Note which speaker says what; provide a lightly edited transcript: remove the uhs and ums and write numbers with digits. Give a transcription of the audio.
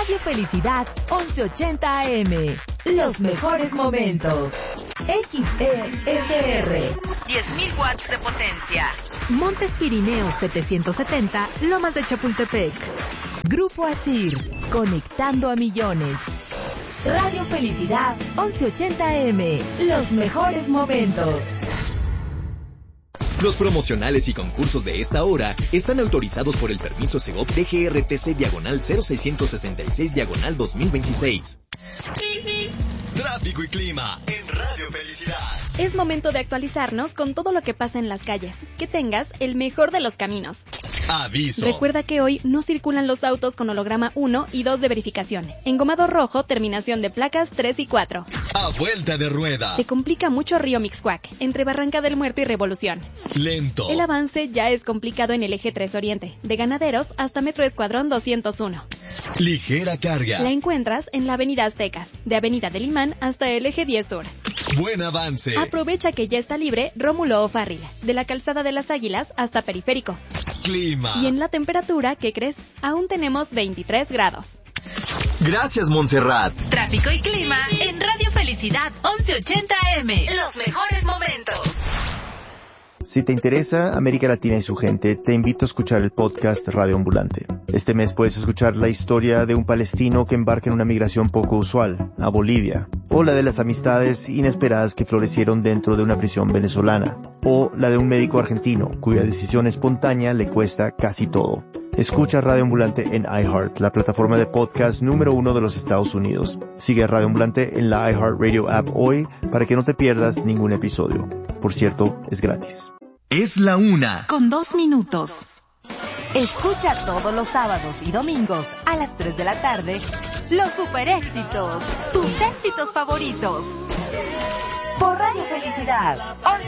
Speaker 1: Radio Felicidad 1180 AM. Los mejores momentos. XESR. 10.000 watts de potencia. Montes Pirineos 770, Lomas de Chapultepec. Grupo Asir, conectando a millones. Radio Felicidad 1180 AM. Los mejores momentos.
Speaker 2: Los promocionales y concursos de esta hora están autorizados por el permiso Segov DGRTC/00666/2026. Tráfico y clima en Radio Felicidad.
Speaker 3: Es momento de actualizarnos con todo lo que pasa en las calles. Que tengas el mejor de los caminos.
Speaker 2: Aviso.
Speaker 3: Recuerda que hoy no circulan los autos con holograma 1 y 2 de verificación. Engomado rojo, terminación de placas 3 y 4.
Speaker 2: A vuelta de rueda.
Speaker 3: Se complica mucho Río Mixcoac, entre Barranca del Muerto y Revolución.
Speaker 2: Lento.
Speaker 3: El avance ya es complicado en el eje 3 Oriente, de Ganaderos hasta Metro Escuadrón 201.
Speaker 2: Ligera carga.
Speaker 3: La encuentras en la Avenida Aztecas, de Avenida del Imán hasta el eje 10 Sur.
Speaker 2: Buen avance.
Speaker 3: Aprovecha que ya está libre Rómulo O'Farrill, de la Calzada de las Águilas hasta Periférico.
Speaker 2: Clima.
Speaker 3: Y en la temperatura, ¿qué crees? Aún tenemos 23 grados.
Speaker 2: Gracias, Montserrat.
Speaker 1: Tráfico y clima en Radio Felicidad 1180 AM. Los mejores momentos.
Speaker 4: Si te interesa América Latina y su gente, te invito a escuchar el podcast Radio Ambulante. Este mes puedes escuchar la historia de un palestino que embarca en una migración poco usual, a Bolivia, o la de las amistades inesperadas que florecieron dentro de una prisión venezolana, o la de un médico argentino cuya decisión espontánea le cuesta casi todo. Escucha Radio Ambulante en iHeart, la plataforma de podcast número 1 de los Estados Unidos. Sigue a Radio Ambulante en la iHeartRadio app hoy para que no te pierdas ningún episodio. Por cierto, es gratis.
Speaker 2: Es la 1:02
Speaker 1: con 2 minutos. Escucha todos los sábados y domingos a las 3 de la tarde los super éxitos, tus éxitos favoritos. Por Radio Felicidad.